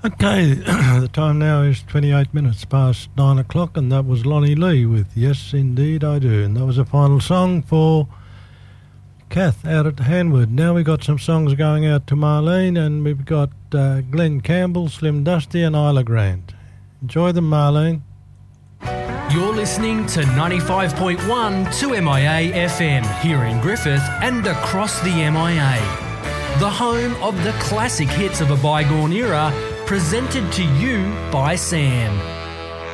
Okay, the time now is 28 minutes past 9 o'clock, and that was Lonnie Lee with Yes Indeed I Do. And that was a final song for Kath out at Hanwood. Now we've got some songs going out to Marlene, and we've got Glenn Campbell, Slim Dusty and Isla Grant. Enjoy them, Marlene. You're listening to 95.1 2MIA FM here in Griffith and across the MIA. The home of the classic hits of a bygone era, presented to you by Sam.